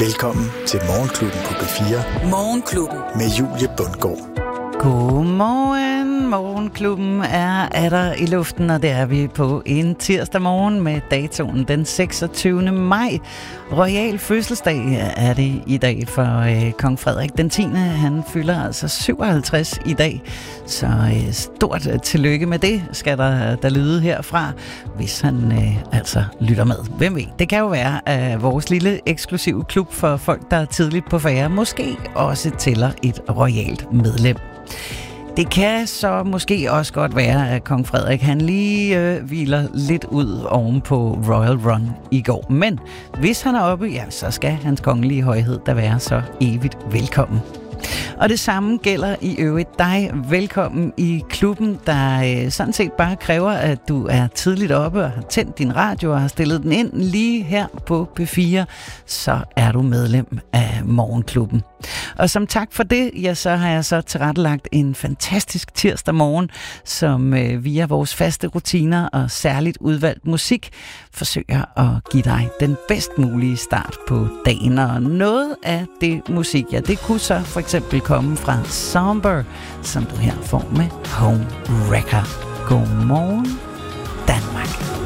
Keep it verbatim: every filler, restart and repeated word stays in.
Velkommen til Morgenklubben på B fire. Morgenklubben. Med Julie Bundgaard. Godmorgen. Morgenklubben er er der i luften, og det er vi på en tirsdag morgen med datoen den seksogtyvende maj. Royal fødselsdag er det i dag for øh, kong Frederik den tiende. Han fylder altså syvoghalvtreds i dag, så øh, stort øh, tillykke med det skal der, der lyde herfra, hvis han øh, altså lytter med. Hvem ved? Det kan jo være, at vores lille eksklusive klub for folk, der er tidligt på færre, måske også tæller et royalt medlem. Det kan så måske også godt være, at kong Frederik han lige øh, hviler lidt ud oven på Royal Run i går. Men hvis han er oppe, ja, så skal hans kongelige højhed der være så evigt velkommen. Og det samme gælder i øvrigt dig. Velkommen i klubben, der øh, sådan set bare kræver, at du er tidligt oppe og har tændt din radio og har stillet den ind lige her på B fire. Så er du medlem af Morgenklubben. Og som tak for det, ja, så har jeg så tilrettelagt en fantastisk tirsdag morgen, som øh, via vores faste rutiner og særligt udvalgt musik forsøger at give dig den bedst mulige start på dagen. Og noget af det musik, ja, det kunne så for eksempel komme fra Somber, som du her får med Home Wrecker. Godmorgen, Danmark.